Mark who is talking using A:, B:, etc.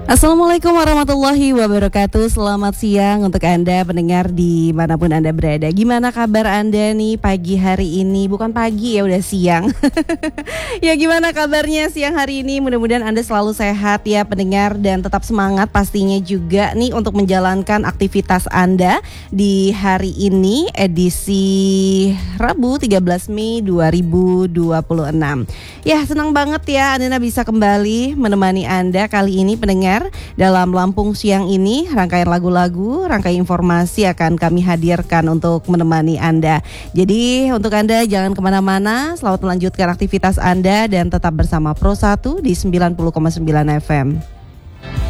A: Assalamualaikum warahmatullahi wabarakatuh. Selamat siang untuk Anda pendengar dimanapun Anda berada. Gimana kabar Anda nih pagi hari ini? Bukan pagi ya, udah siang. Ya gimana kabarnya siang hari ini? Mudah-mudahan Anda selalu sehat ya pendengar, dan tetap semangat pastinya juga nih untuk menjalankan aktivitas Anda di hari ini, edisi Rabu 13 Mei 2026. Ya, senang banget ya Anda bisa kembali menemani Anda kali ini pendengar. Dalam Lampung Siang ini, rangkaian lagu-lagu, rangkaian informasi akan kami hadirkan untuk menemani Anda. Jadi untuk Anda jangan kemana-mana, selamat melanjutkan aktivitas Anda dan tetap bersama Pro 1 di 90,9 FM.